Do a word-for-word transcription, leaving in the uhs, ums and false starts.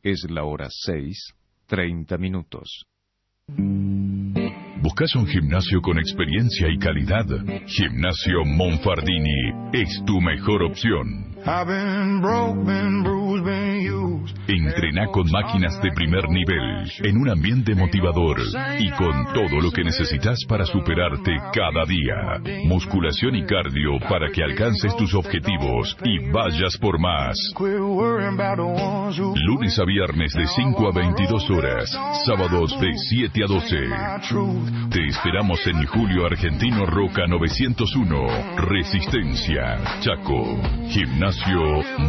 Es la hora seis, treinta minutos. ¿Buscas un gimnasio con experiencia y calidad? Gimnasio Monfardini es tu mejor opción. Entrená con máquinas de primer nivel, en un ambiente motivador y con todo lo que necesitas para superarte cada día. Musculación y cardio para que alcances tus objetivos y vayas por más. Lunes a viernes de cinco a veintidós horas, sábados de siete a doce. Te esperamos en Julio Argentino Roca novecientos uno, Resistencia, Chaco. Gimnasio